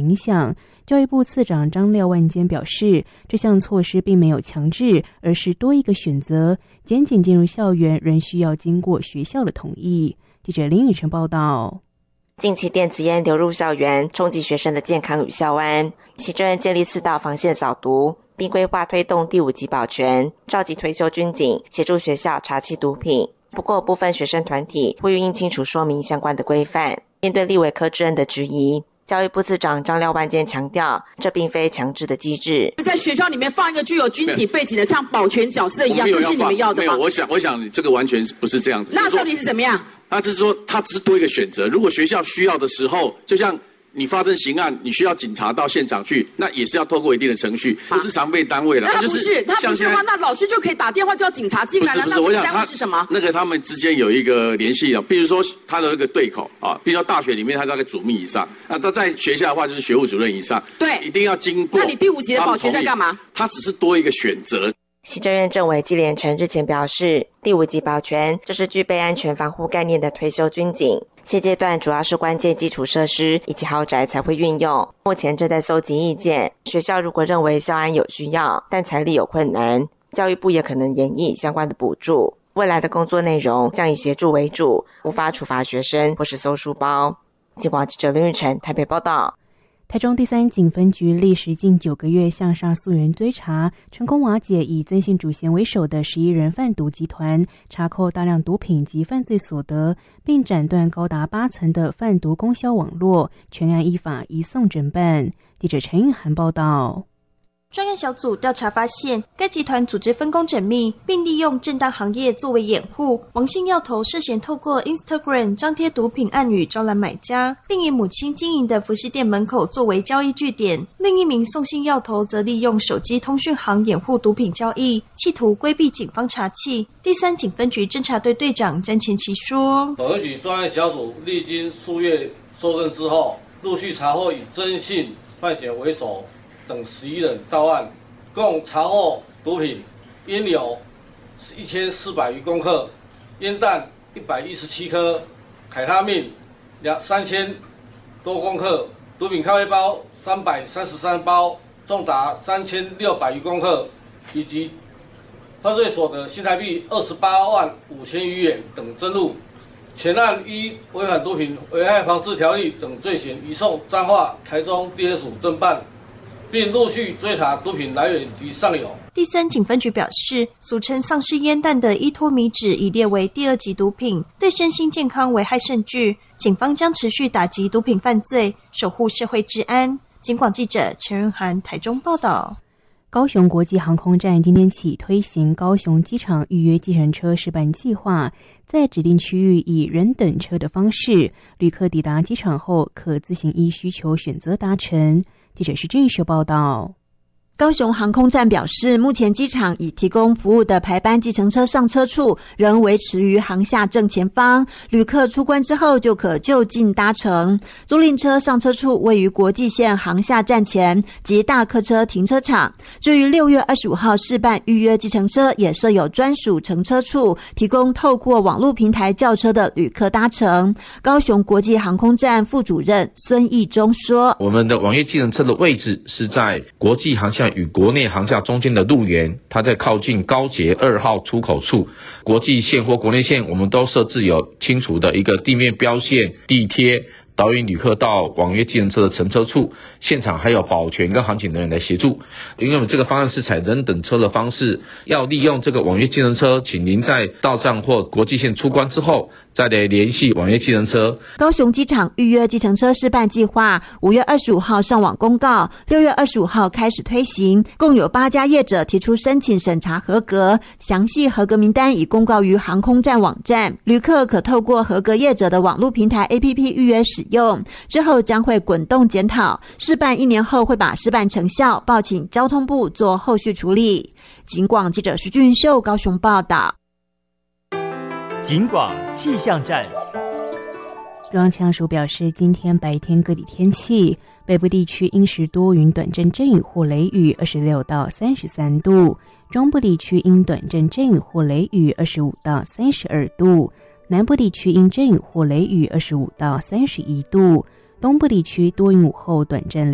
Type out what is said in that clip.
影响。教育部次长张廖万坚表示，这项措施并没有强制，而是多一个选择，检警进入校园仍需要经过学校的同意。记者林宇晨报道。 近期电子烟流入校园，冲击学生的健康与校安。行政院建立4道防线扫毒，并规划推动第5级保全，召集退休军警协助学校查缉毒品。不过部分学生团体呼吁应清楚说明相关的规范。面对立委柯志恩的质疑，教育部次长张廖万坚强调，这并非强制的机制。 在学校里面放一个具有军警背景的，像保全角色一样，这是你们要的吗？ 没有，我想这个完全不是这样子。 那到底是怎么样？ 那就是说，它只是多一个选择。如果学校需要的时候，就像你发生刑案，你需要警察到现场去，那也是要透过一定的程序，不是常备单位了。 那他不是的话，那老师就可以打电话叫警察进来了。 不是，我想他是什么？ 那个他们之间有一个联系啊，比如说他的那个对口啊，比如说大学里面他大概主秘以上，那他在学校的话就是学务主任以上， 对， 一定要经过。 那你第5级的保全在干嘛？ 他只是多一个选择。 行政院政委纪连成日前表示，第5级保全这是具备安全防护概念的退休军警，现阶段主要是关键基础设施以及豪宅才会运用，目前正在搜集意见。学校如果认为校安有需要，但财力有困难，教育部也可能研议相关的补助。未来的工作内容将以协助为主，无法处罚学生或是搜书包。警广记者林玉成台北报道。 台中第3警分局历时近9个月向上溯源追查，成功瓦解以曾姓主嫌为首的11人贩毒集团，查扣大量毒品及犯罪所得，并斩断高达8层的贩毒供销网络，全案依法移送侦办。记者陈韵涵报道。 专案小组调查发现，该集团组织分工缜密，并利用正当行业作为掩护。王姓药头涉嫌透过 Instagram 张贴毒品暗语招揽买家，并以母亲经营的服饰店门口作为交易据点。另一名宋姓药头则利用手机通讯行掩护毒品交易，企图规避警方查缉。第3警分局侦查队队长詹前奇说： 本分局专案小组历经数月搜证之后，陆续查获以曾姓范闲为首等11人到案，共查获毒品烟油1400余公克，烟弹117颗，凯他命3000多公克，毒品咖啡包333包，重达3600余公克，以及犯罪所得新台币28万5千余元等侦入。全案依违反毒品危害防治条例等罪嫌移送彰化、台中地检署侦办，并陆续追查毒品来源及上游。 第3警分局表示，俗称丧尸烟弹的依托米酯已列为第2级毒品，对身心健康危害甚巨。警方将持续打击毒品犯罪，守护社会治安。警广记者陈润涵台中报道。 高雄国际航空站今天起推行高雄机场预约计程车示范计划，在指定区域以人等车的方式，旅客抵达机场后可自行依需求选择搭乘。记者徐俊秀报道。 高雄航空站表示，目前机场已提供服务的排班计程车上车处仍维持于航厦正前方，旅客出关之后就可就近搭乘。租赁车上车处位于国际线航厦站前及大客车停车场。至于6月25号试办预约计程车，也设有专属乘车处，提供透过网络平台叫车的旅客搭乘。高雄国际航空站副主任孙义忠说： 我们的网约计程车的位置是在国际航厦与国内航厦中间的路缘，它在靠近高捷2号出口处。国际线或国内线我们都设置有清楚的一个地面标线、地贴，导引旅客到网约计程车的乘车处，现场还有保全跟航警人员来协助。因为我们这个方案是采人等车的方式，要利用这个网约计程车，请您在到站或国际线出关之后再来联系网约计程车。 高雄机场预约计程车示范计划5月25号上网公告，6月25号开始推行，共有8家业者提出申请审查合格，详细合格名单已公告于航空站网站，旅客可透过合格业者的网络平台 APP 预约使用，之后将会滚动检讨，示办1年后会把示范成效报请交通部做后续处理。警广记者徐俊秀高雄报道。 警广气象站。 中央气象署表示，今天白天各地天气，北部地区阴时多云短阵阵雨或雷雨26到33度，中部地区阴短阵阵雨或雷雨25到32度，南部地区阴阵雨或雷雨25到31度，东部地区多云午后短阵雷